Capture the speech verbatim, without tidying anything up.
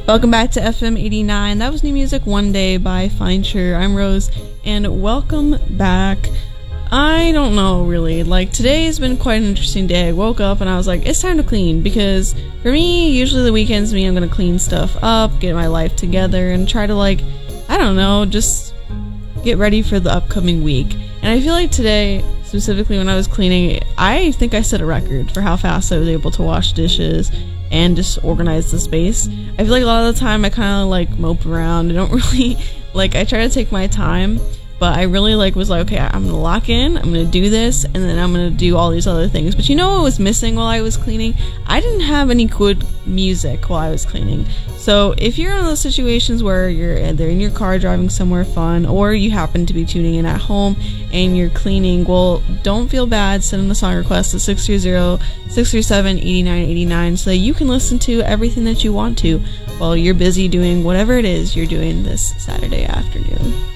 Welcome back to F M eighty-nine. That was new music, One Day by Fincher. I'm Rose, and welcome back. I don't know, really. Like, today's been quite an interesting day. I woke up and I was like, it's time to clean, because for me, usually the weekends mean I'm gonna clean stuff up, get my life together, and try to, like, I don't know, just get ready for the upcoming week. And I feel like today, specifically when I was cleaning, I think I set a record for how fast I was able to wash dishes and just organize the space. I feel like a lot of the time I kind of like mope around. I don't really, like, I try to take my time, but I really like was like, okay, I'm gonna lock in, I'm gonna do this, and then I'm gonna do all these other things. But you know what was missing while I was cleaning? I didn't have any good music while I was cleaning. So if you're in one of those situations where you're either in your car driving somewhere fun, or you happen to be tuning in at home and you're cleaning, well, don't feel bad. Send them a song request to six three zero, six three seven, eight nine eight nine so that you can listen to everything that you want to while you're busy doing whatever it is you're doing this Saturday afternoon.